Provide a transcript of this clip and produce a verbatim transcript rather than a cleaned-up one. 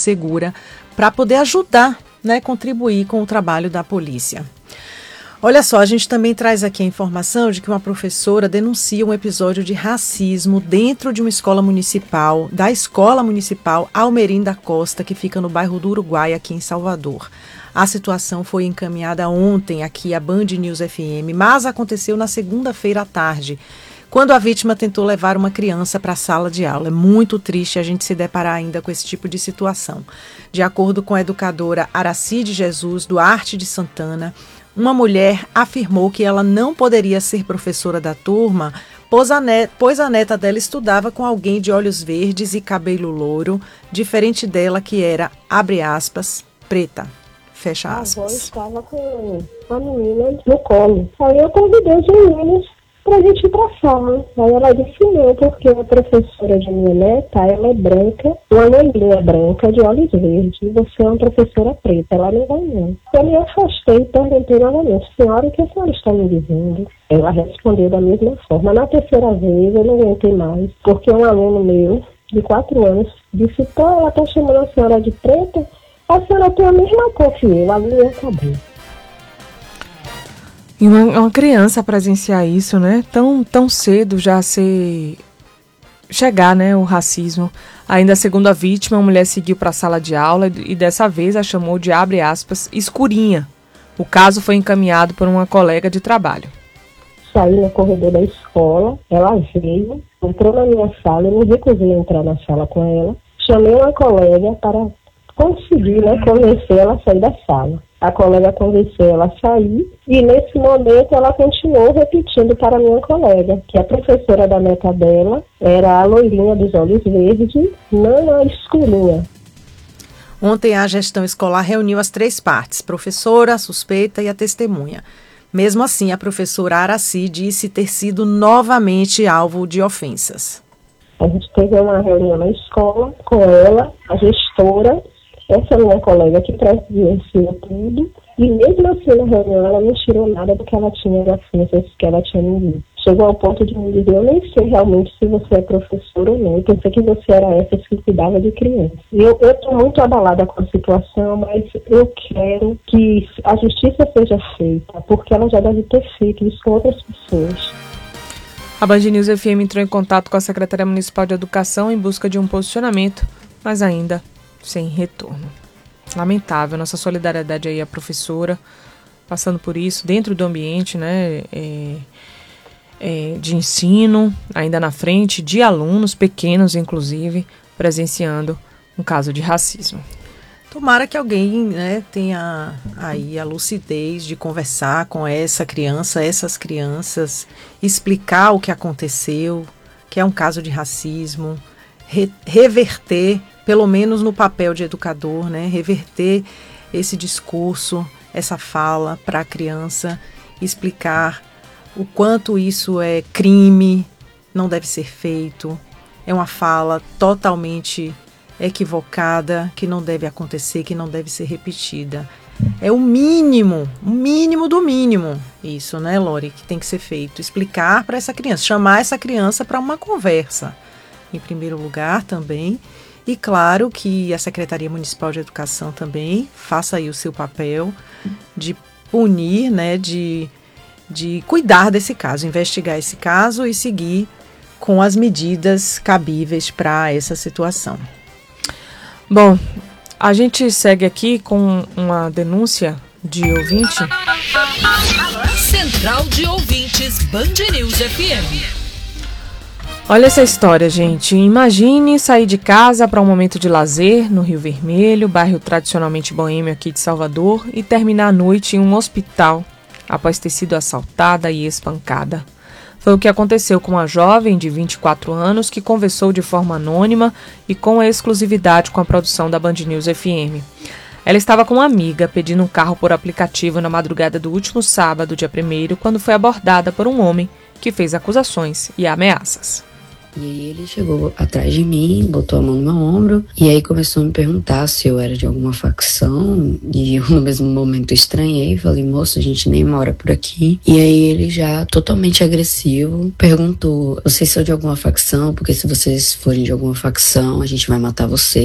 segura para poder ajudar, né, contribuir com o trabalho da polícia. Olha só, a gente também traz aqui a informação de que uma professora denuncia um episódio de racismo dentro de uma escola municipal, da Escola Municipal Almerim da Costa, que fica no bairro do Uruguai, aqui em Salvador. A situação foi encaminhada ontem aqui à Band News F M, mas aconteceu na segunda-feira à tarde, quando a vítima tentou levar uma criança para a sala de aula. É muito triste a gente se deparar ainda com esse tipo de situação. De acordo com a educadora Aracide Jesus Duarte de Santana, uma mulher afirmou que ela não poderia ser professora da turma, pois a, neta, pois a neta dela estudava com alguém de olhos verdes e cabelo louro, diferente dela, que era, abre aspas, preta, fecha aspas. A avó estava com a menina no colo. Aí eu convidei os meninos pra gente ir pra sala. Aí ela disse não, porque a professora de minha neta, ela é branca, uma loirinha branca de olhos verdes, e você é uma professora preta, ela não vai não. Eu me afastei e perguntei novamente, senhora, o que a senhora está me dizendo? Ela respondeu da mesma forma. Na terceira vez eu não aguentei mais, porque um aluno meu, de quatro anos, disse, pô, ela está chamando a senhora de preta, a senhora tem a mesma cor que eu, a minha acabou. E uma, uma criança presenciar isso, né? Tão, tão cedo já ser... chegar, né? O racismo. Ainda segundo a vítima, a mulher seguiu para a sala de aula e dessa vez a chamou de, abre aspas, escurinha. O caso foi encaminhado por uma colega de trabalho. Saí no corredor da escola, ela veio, entrou na minha sala, eu não recusei entrar na sala com ela. Chamei uma colega para conseguir, né, convencer ela a sair da sala. A colega convenceu ela a sair e nesse momento ela continuou repetindo para a minha colega, que a professora da neta dela era a loirinha dos olhos verdes, não a escurinha. Ontem a gestão escolar reuniu as três partes, professora, a suspeita e a testemunha. Mesmo assim, a professora Araci disse ter sido novamente alvo de ofensas. A gente teve uma reunião na escola com ela, a gestora, essa minha colega que presenciou tudo, e mesmo assim na reunião ela não tirou nada do que ela tinha das ofensas que ela tinha me dito. Chegou ao ponto de me dizer, eu nem sei realmente se você é professora ou não, eu pensei que você era essa que cuidava de criança. Eu estou muito abalada com a situação, mas eu quero que a justiça seja feita, porque ela já deve ter feito isso com outras pessoas. A Band News F M entrou em contato com a Secretaria Municipal de Educação em busca de um posicionamento, mas ainda sem retorno. Lamentável, nossa solidariedade aí à professora, passando por isso, dentro do ambiente, né, é, é, de ensino, ainda na frente de alunos pequenos, inclusive, presenciando um caso de racismo. Tomara que alguém, né, tenha aí a lucidez de conversar com essa criança, essas crianças, explicar o que aconteceu, que é um caso de racismo, re- reverter, pelo menos no papel de educador, né, reverter esse discurso, essa fala para a criança, explicar o quanto isso é crime, não deve ser feito, é uma fala totalmente equivocada, que não deve acontecer, que não deve ser repetida. É o mínimo, o mínimo do mínimo, isso, né, Lori, que tem que ser feito. Explicar para essa criança, chamar essa criança para uma conversa, em primeiro lugar também. E claro que a Secretaria Municipal de Educação também faça aí o seu papel de punir, né, de, de cuidar desse caso, investigar esse caso e seguir com as medidas cabíveis para essa situação. Bom, a gente segue aqui com uma denúncia de ouvinte. Central de Ouvintes Band News F M. Olha essa história, gente. Imagine sair de casa para um momento de lazer no Rio Vermelho, bairro tradicionalmente boêmio aqui de Salvador, e terminar a noite em um hospital após ter sido assaltada e espancada. Foi o que aconteceu com uma jovem de vinte e quatro anos que conversou de forma anônima e com exclusividade com a produção da Band News F M. Ela estava com uma amiga pedindo um carro por aplicativo na madrugada do último sábado, dia primeiro, quando foi abordada por um homem que fez acusações e ameaças. E aí ele chegou atrás de mim, botou a mão no meu ombro e aí começou a me perguntar se eu era de alguma facção, e eu no mesmo momento estranhei, falei, moço, a gente nem mora por aqui. E aí ele já totalmente agressivo perguntou, vocês são de alguma facção? Porque se vocês forem de alguma facção, a gente vai matar vocês.